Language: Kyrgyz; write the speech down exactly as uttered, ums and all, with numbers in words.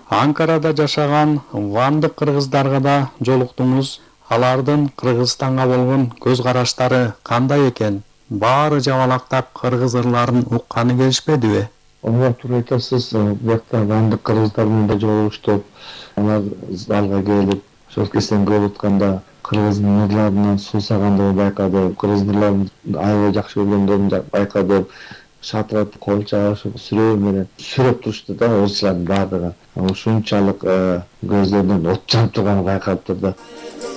Анкарада жашаган вандык кыргыздарга да жолуктуңуз. Алардын Кыргызстанга болгон көз караштары кандай экен? Баары жабалактап кыргыз ырларын укканы келишпедиби? Ооба, туура айтасыз. Биякта вандык кыргыздар менен да жолугуштук. Алар залга келип, ошол кесиптен көрүп атканда кыргыздын ырларынан суусагандыгын байкадым, кыргыздын ырларын аябай жакшы көргөндөрүн байкадым. Шатырат, кол чабышып, сүрөө менен сүрөп турушты да ырлчылардын баардыгы. Ушунчалык көздөрүнөн от жанып турганын байкап турду.